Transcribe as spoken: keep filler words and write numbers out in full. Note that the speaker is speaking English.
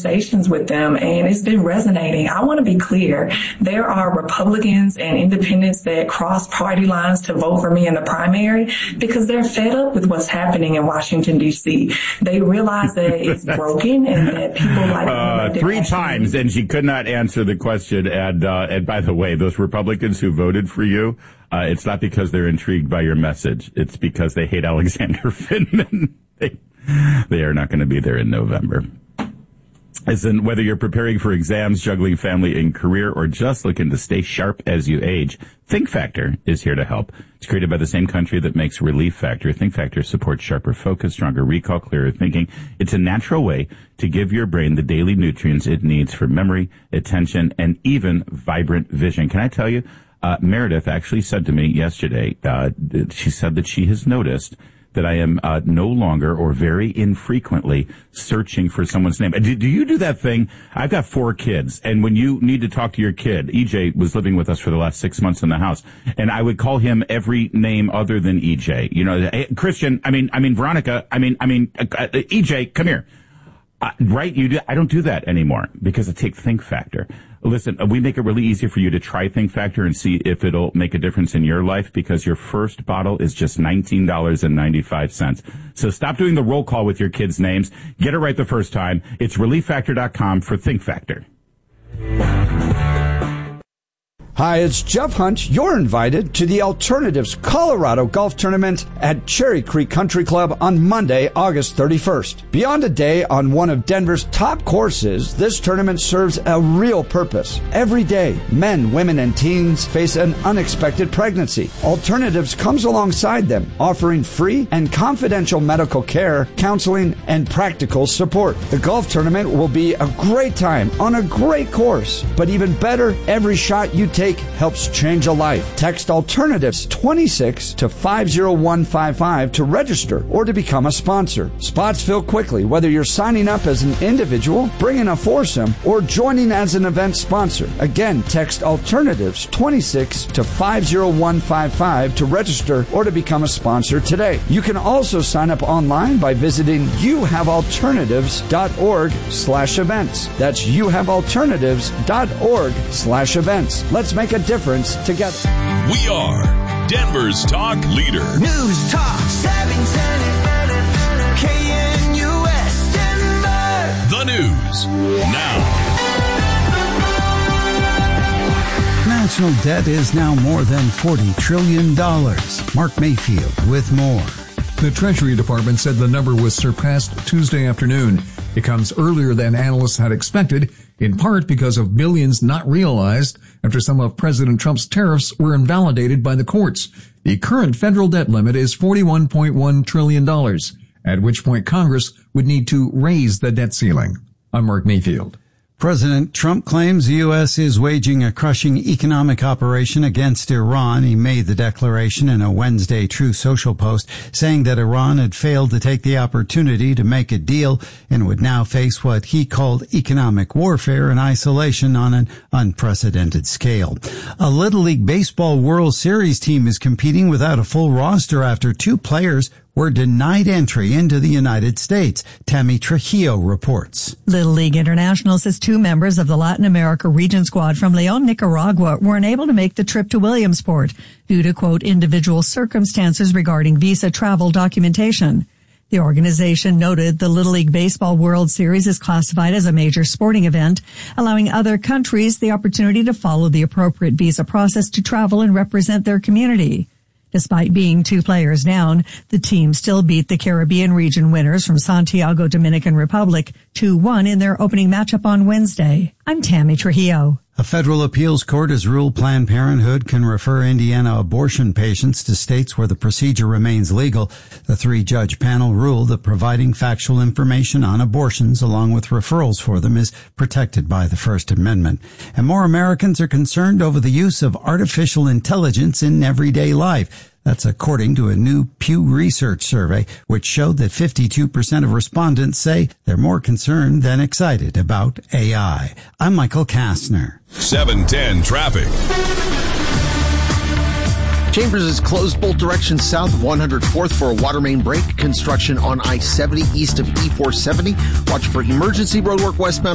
conversations with them, and it's been resonating. I want to be clear. There are Republicans and independents that cross party lines to vote for me in the primary because they're fed up with what's happening in Washington, D C. They realize that it's broken and that people like uh, three times, and she could not answer the question. And, uh, and by the way, those Republicans who voted for you, uh, it's not because they're intrigued by your message. It's because they hate Alexander Vindman. they, they are not going to be there in November. As in, whether you're preparing for exams, juggling family and career, or just looking to stay sharp as you age, Think Factor is here to help. It's created by the same country that makes Relief Factor. Think Factor supports sharper focus, stronger recall, clearer thinking. It's a natural way to give your brain the daily nutrients it needs for memory, attention, and even vibrant vision. Can I tell you, uh, Meredith actually said to me yesterday, uh, she said that she has noticed that I am uh, no longer or very infrequently searching for someone's name. Do, do you do that thing? I've got four kids, and when you need to talk to your kid, E J was living with us for the last six months in the house, and I would call him every name other than E J. You know, hey, Christian, I mean, I mean, Veronica, I mean, I mean, uh, uh, E J, come here. Uh, right? You do, I don't do that anymore because I take Think Factor. Listen, we make it really easy for you to try Think Factor and see if it'll make a difference in your life because your first bottle is just nineteen dollars and ninety-five cents. So stop doing the roll call with your kids' names. Get it right the first time. It's relief factor dot com for Think Factor. Hi, it's Jeff Hunt. You're invited to the Alternatives Colorado Golf Tournament at Cherry Creek Country Club on Monday, August thirty-first. Beyond a day on one of Denver's top courses, this tournament serves a real purpose. Every day, men, women, and teens face an unexpected pregnancy. Alternatives comes alongside them, offering free and confidential medical care, counseling, and practical support. The golf tournament will be a great time on a great course, but even better, every shot you take helps change a life. Text Alternatives twenty-six to five zero one five five to register or to become a sponsor. Spots fill quickly, whether you're signing up as an individual, bringing a foursome, or joining as an event sponsor. Again, text Alternatives twenty-six to five zero one five five to register or to become a sponsor today. You can also sign up online by visiting you have alternatives dot org slash events. That's you have alternatives dot org slash events. Let's make a difference together. We are Denver's talk leader. News Talk seven ten K N U S Denver. The news now. National debt is now more than forty trillion dollars. Mark Mayfield with more. The Treasury Department said the number was surpassed Tuesday afternoon. It comes earlier than analysts had expected, in part because of billions not realized after some of President Trump's tariffs were invalidated by the courts. The current federal debt limit is forty-one point one trillion dollars, at which point Congress would need to raise the debt ceiling. I'm Mark Mayfield. President Trump claims the U S is waging a crushing economic operation against Iran. He made the declaration in a Wednesday Truth Social post, saying that Iran had failed to take the opportunity to make a deal and would now face what he called economic warfare and isolation on an unprecedented scale. A Little League Baseball World Series team is competing without a full roster after two players were denied entry into the United States. Tammy Trujillo reports. Little League International says two members of the Latin America region squad from Leon, Nicaragua were unable to make the trip to Williamsport due to, quote, individual circumstances regarding visa travel documentation. The organization noted the Little League Baseball World Series is classified as a major sporting event, allowing other countries the opportunity to follow the appropriate visa process to travel and represent their community. Despite being two players down, the team still beat the Caribbean region winners from Santiago, Dominican Republic two one in their opening matchup on Wednesday. I'm Tammy Trujillo. A federal appeals court has ruled Planned Parenthood can refer Indiana abortion patients to states where the procedure remains legal. The three-judge panel ruled that providing factual information on abortions along with referrals for them is protected by the First Amendment. And more Americans are concerned over the use of artificial intelligence in everyday life. That's according to a new Pew Research survey, which showed that fifty-two percent of respondents say they're more concerned than excited about A I. I'm Michael Kastner. seven ten traffic. Chambers is closed both directions south of one hundred fourth for a water main break. Construction on I seventy east of E four seventy. Watch for emergency roadwork westbound